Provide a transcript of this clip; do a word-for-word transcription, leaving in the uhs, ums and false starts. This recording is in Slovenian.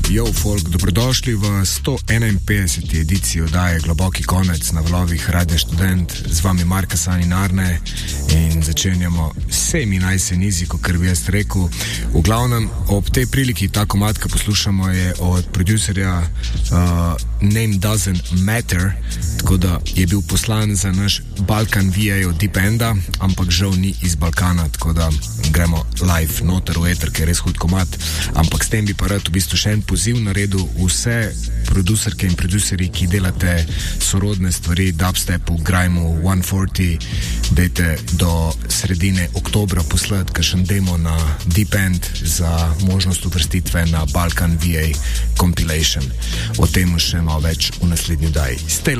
Yo, folk, dobrodošli v sto enainpetdeseti ediciji oddaje Globoki konec na valovih Radia Študent. Z vami Marka Sani Narne in začenjamo semi nice easy, kot bi jaz rekel. V glavnem, ob tej priliki ta komad, ki poslušamo, je od producerja uh, Name Doesn't Matter, tako da je bil poslan za naš Balkan V A od Deep Enda, ampak žal ni iz Balkana, tako da gremo live noter v eter, ker je res hud komad. Ampak s tem bi pa rad v bistvu še en poziv naredil vse producerke in producerji, ki delate sorodne stvari, dubstepu, grimeu, one forty, dajte do sredine oktobra poslati kakšen demo na Deep End za možnost uvrstitve na Balkan V A compilation. O tem še malo več v naslednji oddaji.